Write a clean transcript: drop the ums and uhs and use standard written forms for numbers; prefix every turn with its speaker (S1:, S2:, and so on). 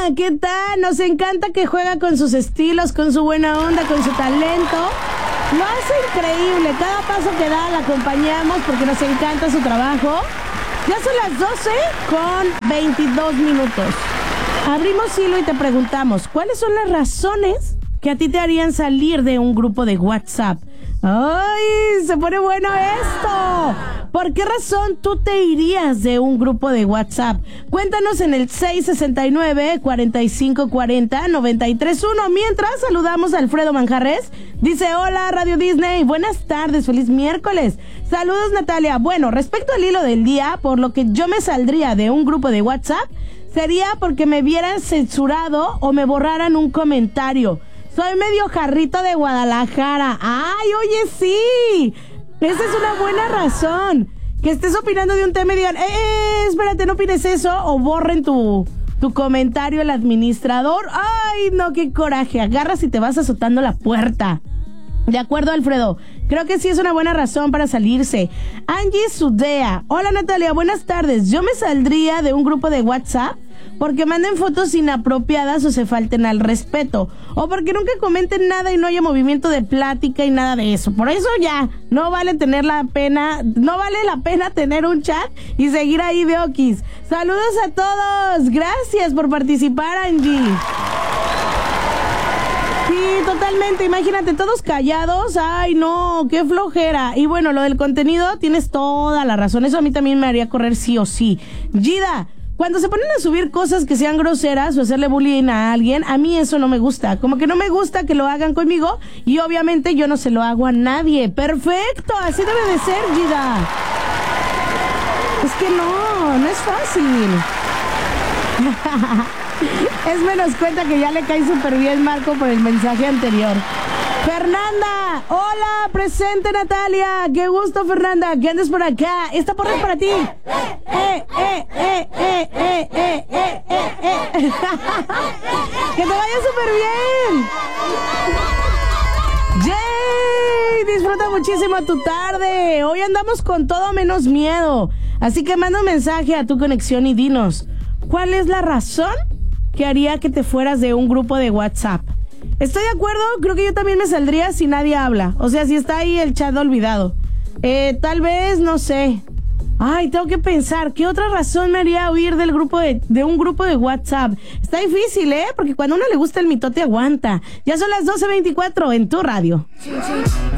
S1: ¿qué tal? Nos encanta que juega con sus estilos, con su buena onda, con su talento. Lo hace increíble. Cada paso que da la acompañamos porque nos encanta su trabajo. Ya son las 12:22. Abrimos hilo y te preguntamos, ¿cuáles son las razones que a ti te harían salir de un grupo de WhatsApp? ¡Ay! Se pone bueno esto. ¿Por qué razón tú te irías de un grupo de WhatsApp? Cuéntanos en el 669-4540-931. Mientras saludamos a Alfredo Manjarres. Dice, hola Radio Disney, buenas tardes, feliz miércoles. Saludos Natalia. Bueno, respecto al hilo del día, por lo que yo me saldría de un grupo de WhatsApp, sería porque me vieran censurado o me borraran un comentario. Soy medio jarrito de Guadalajara. ¡Ay, oye, sí! Esa es una buena razón. Que estés opinando de un tema y digan, espérate, no opines eso. O borren tu comentario el administrador. ¡Ay, no, qué coraje! Agarras y te vas azotando la puerta. De acuerdo, Alfredo. Creo que sí es una buena razón para salirse. Angie Sudea. Hola, Natalia, buenas tardes. Yo me saldría de un grupo de WhatsApp porque manden fotos inapropiadas o se falten al respeto. O porque nunca comenten nada y no haya movimiento de plática y nada de eso. Por eso ya, no vale la pena tener un chat y seguir ahí de okis. Saludos a todos. Gracias por participar, Angie. Sí, totalmente. Imagínate, todos callados. Ay, no, qué flojera. Y bueno, lo del contenido, tienes toda la razón. Eso a mí también me haría correr sí o sí. Gida, cuando se ponen a subir cosas que sean groseras o hacerle bullying a alguien, a mí eso no me gusta. Como que no me gusta que lo hagan conmigo y obviamente yo no se lo hago a nadie. Perfecto, así debe de ser, Gida. Es que no es fácil. Es menos cuenta que ya le cae súper bien Marco por el mensaje anterior. Fernanda, hola, presente Natalia. Qué gusto, Fernanda, que andes por acá. Esta porra es para ti. Que te vaya súper bien. ¡Yay! Disfruta muchísimo tu tarde. Hoy andamos con todo menos miedo. Así que manda un mensaje a tu conexión y dinos, ¿cuál es la razón que haría que te fueras de un grupo de WhatsApp? Estoy de acuerdo, creo que yo también me saldría si nadie habla. O sea, si está ahí el chat olvidado. Tal vez, no sé. Ay, tengo que pensar, ¿qué otra razón me haría huir del grupo de un grupo de WhatsApp? Está difícil, porque cuando a uno le gusta el mitote aguanta. Ya son las 12:24 en tu radio.